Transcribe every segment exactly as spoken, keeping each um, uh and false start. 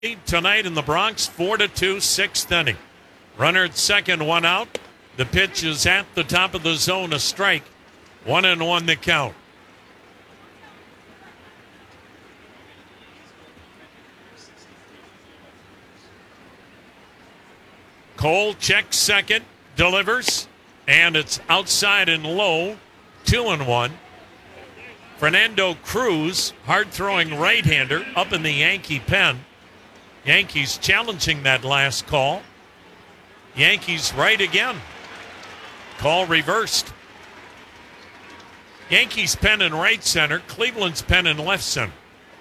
tonight in the Bronx, four to two, sixth inning. Runner at second, one out. The pitch is at the top of the zone, a strike. One and one the count. Cole checks second, delivers, and it's outside and low, two and one. Fernando Cruz, hard-throwing right-hander, up in the Yankee pen. Yankees challenging that last call. Yankees right again. Call reversed. Yankees pen in right center, Cleveland's pen in left center.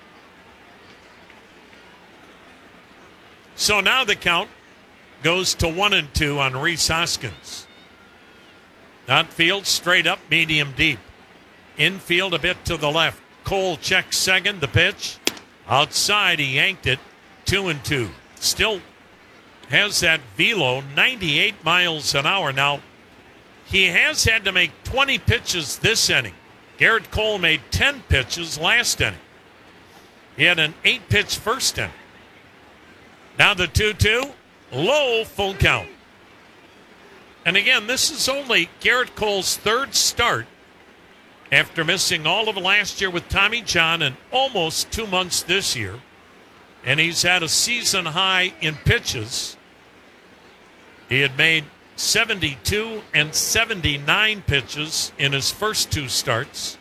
So now the count goes to one and two on Rhys Hoskins. Outfield straight up, medium deep. Infield a bit to the left. Cole checks second, the pitch. Outside, he yanked it. Two and two. Still has that velo, ninety-eight miles an hour. Now, he has had to make twenty pitches this inning. Garrett Cole made ten pitches last inning. He had an eight-pitch first inning. Now the two two, low, full count. And again, this is only Garrett Cole's third start after missing all of last year with Tommy John and almost two months this year. And he's had a season high in pitches. He had made seventy-two and seventy-nine pitches in his first two starts.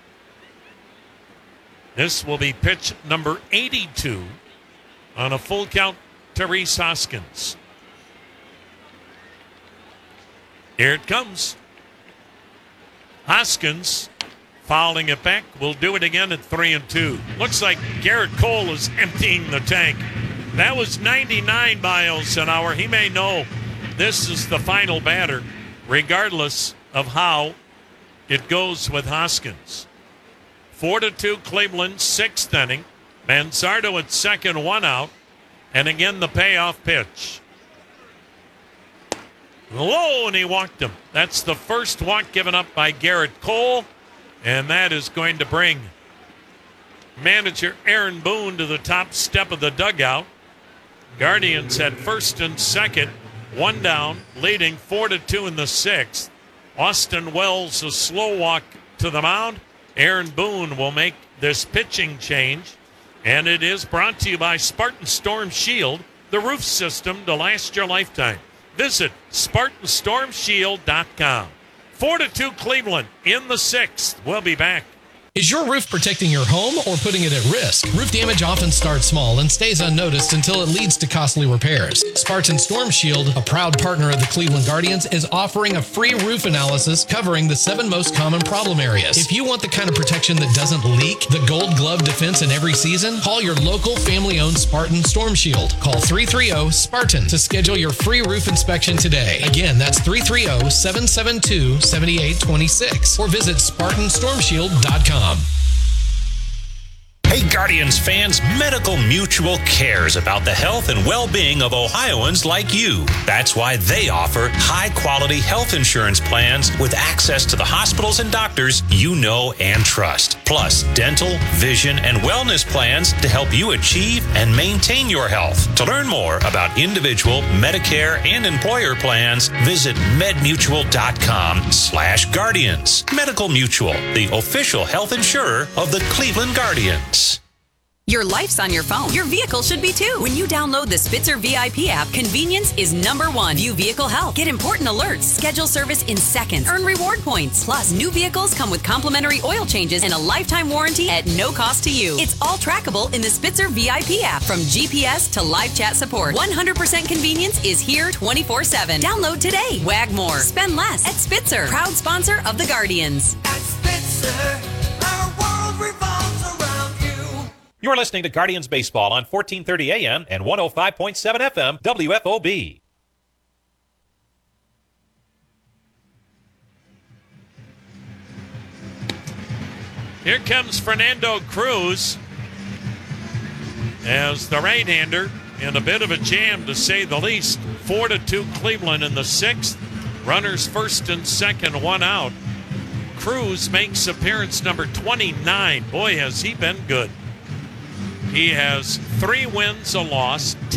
This will be pitch number eighty-two on a full count to Rhys Hoskins. Here it comes. Hoskins fouling it back. Will do it again at three and two. Looks like Garrett Cole is emptying the tank. That was ninety-nine miles an hour. He may know this is the final batter, regardless of how it goes with Hoskins. Four to two, Cleveland, sixth inning. Manzardo at second, one out. And again, the payoff pitch. Low, and he walked him. That's the first walk given up by Garrett Cole. And that is going to bring manager Aaron Boone to the top step of the dugout. Guardians at first and second, one down, leading four to two in the sixth. Austin Wells a slow walk to the mound. Aaron Boone will make this pitching change. And it is brought to you by Spartan Storm Shield, the roof system to last your lifetime. Visit Spartan Storm Shield dot com. Four to two Cleveland in the sixth. We'll be back. Is your roof protecting your home or putting it at risk? Roof damage often starts small and stays unnoticed until it leads to costly repairs. Spartan Storm Shield, a proud partner of the Cleveland Guardians, is offering a free roof analysis covering the seven most common problem areas. If you want the kind of protection that doesn't leak, the gold glove defense in every season, call your local family-owned Spartan Storm Shield. Call three three zero SPARTAN to schedule your free roof inspection today. Again, that's three three zero, seven seven two, seven eight two six or visit Spartan Storm Shield dot com. Hey Guardians fans, Medical Mutual cares about the health and well-being of Ohioans like you. That's why they offer high-quality health insurance plans with access to the hospitals and doctors you know and trust. Plus, dental, vision, and wellness plans to help you achieve and maintain your health. To learn more about individual, Medicare, and employer plans, visit medmutual.com slash guardians. Medical Mutual, the official health insurer of the Cleveland Guardians. Your life's on your phone. Your vehicle should be too. When you download the Spitzer V I P app, convenience is number one. View vehicle health. Get important alerts. Schedule service in seconds. Earn reward points. Plus, new vehicles come with complimentary oil changes and a lifetime warranty at no cost to you. It's all trackable in the Spitzer V I P app. From G P S to live chat support, one hundred percent convenience is here twenty-four seven. Download today. Wag more. Spend less at Spitzer. Proud sponsor of the Guardians. At Spitzer, our world revolves around you. You're listening to Guardians Baseball on fourteen thirty A M and one oh five point seven F M W F O B. Here comes Fernando Cruz as the right-hander in a bit of a jam, to say the least. Four to two Cleveland in the sixth. Runners first and second, one out. Cruz makes appearance number twenty-nine. Boy, has he been good. He has three wins, a loss,